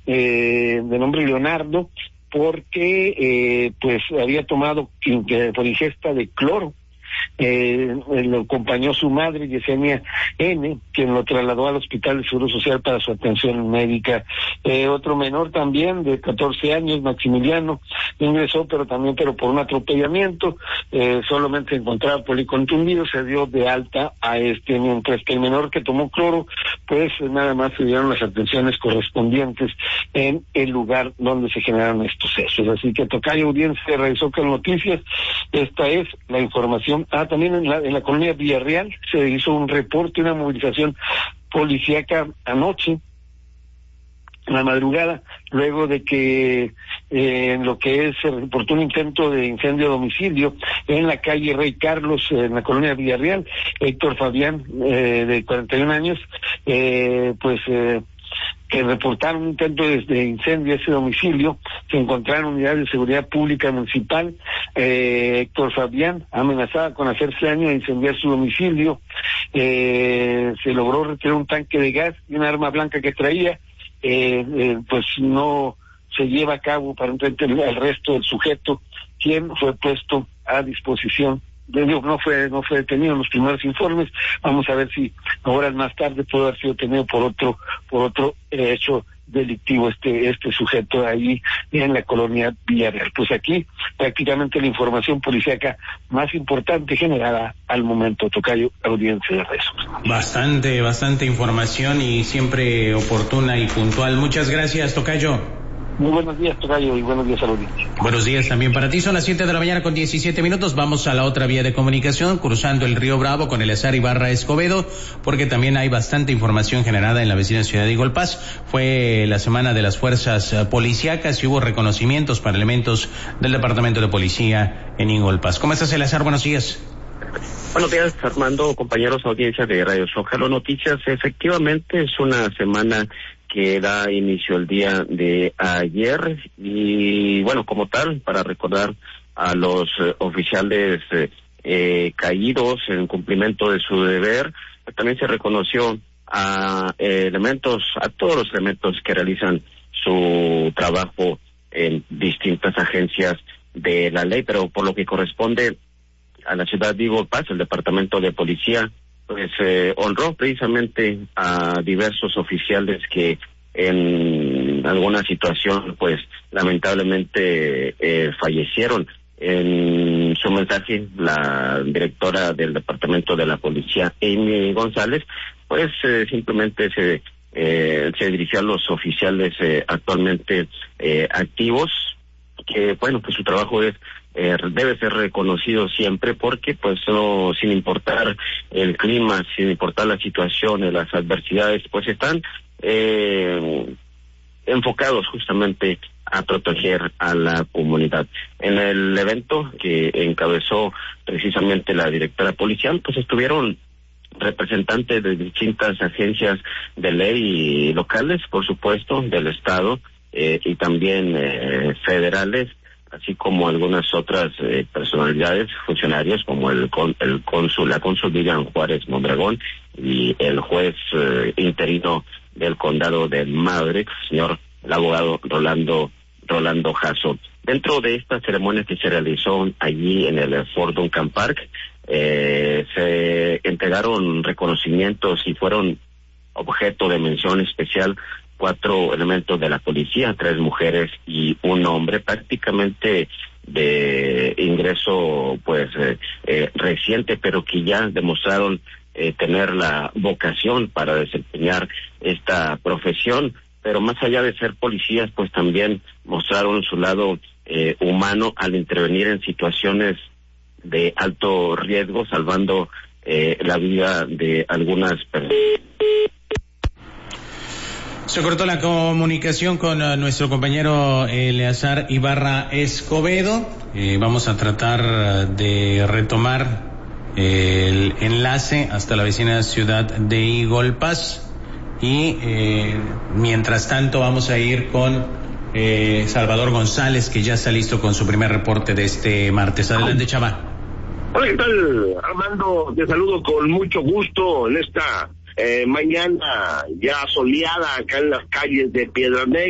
de nombre Leonardo, porque pues había tomado por ingesta de cloro. Lo acompañó su madre, Yesenia N., quien lo trasladó al Hospital de Seguro Social para su atención médica. Otro menor también, de 14 años, Maximiliano, ingresó, pero por un atropellamiento, solamente se encontraba policontundido, se dio de alta a mientras que el menor que tomó cloro, pues nada más se dieron las atenciones correspondientes en el lugar donde se generaron estos hechos. Así que tocayo audiencia realizó con noticias. Esta es la información. También en la colonia Villarreal se hizo un reporte, una movilización policíaca anoche, en la madrugada, luego de que en lo que se reportó un intento de incendio a domicilio en la calle Rey Carlos, en la colonia Villarreal. Héctor Fabián, de 41 años, que reportaron un intento de incendio a ese domicilio. Se encontraron unidades de seguridad pública municipal. Héctor Fabián amenazaba con hacerse daño e incendiar su domicilio. Se logró retirar un tanque de gas y una arma blanca que traía. Pues no se lleva a cabo para enfrentar al resto del sujeto, quien fue puesto a disposición. No fue detenido en los primeros informes. Vamos a ver si horas más tarde puede haber sido detenido por otro hecho delictivo este sujeto ahí en la colonia Villarreal. Pues aquí prácticamente la información policíaca más importante generada al momento. Tocayo, audiencia de Rezos. Bastante información y siempre oportuna y puntual. Muchas gracias, tocayo. Muy buenos días, tocayo, y buenos días a la audiencia. Buenos días también para ti. Son las 7:17 a.m. Vamos a la otra vía de comunicación, cruzando el río Bravo con Eleazar Ibarra Escobedo, porque también hay bastante información generada en la vecina ciudad de Igolpaz. Fue la semana de las fuerzas policíacas y hubo reconocimientos para elementos del departamento de policía en Igolpaz. ¿Cómo estás, Eleazar? Buenos días. Buenos días, Armando, compañeros, audiencia de Radio Zócalo Noticias. Efectivamente, es una semana que da inicio el día de ayer y bueno, como tal, para recordar a los oficiales caídos en cumplimiento de su deber, también se reconoció a todos los elementos que realizan su trabajo en distintas agencias de la ley, pero por lo que corresponde a la ciudad de Igolpaz, el departamento de policía pues honró precisamente a diversos oficiales que en alguna situación pues lamentablemente fallecieron. En su mensaje, la directora del departamento de la policía, Amy González, pues simplemente se dirigió a los oficiales actualmente activos, que bueno, pues su trabajo debe ser reconocido siempre, porque pues no, sin importar el clima, sin importar las situaciones, las adversidades, pues están enfocados justamente a proteger a la comunidad. En el evento que encabezó precisamente la directora policial, pues estuvieron representantes de distintas agencias de ley locales, por supuesto, del estado y también federales, así como algunas otras personalidades, funcionarios como la cónsul Vivian Juárez Mondragón y el juez interino del condado de Maverick, el abogado Rolando Jasso. Dentro de esta ceremonia que se realizó allí en el Fort Duncan Park, se entregaron reconocimientos y fueron objeto de mención especial 4 elementos de la policía, 3 mujeres y un hombre, prácticamente de ingreso pues reciente, pero que ya demostraron tener la vocación para desempeñar esta profesión. Pero más allá de ser policías, pues también mostraron su lado humano al intervenir en situaciones de alto riesgo, salvando la vida de algunas personas. Se cortó la comunicación con nuestro compañero Eleazar Ibarra Escobedo. Vamos a tratar de retomar el enlace hasta la vecina ciudad de Igolpaz. Y mientras tanto vamos a ir con Salvador González, que ya está listo con su primer reporte de este martes. Adelante, chava. Hola, ¿qué tal, Armando? Te saludo con mucho gusto en esta mañana ya soleada acá en las calles de Piedra Negra.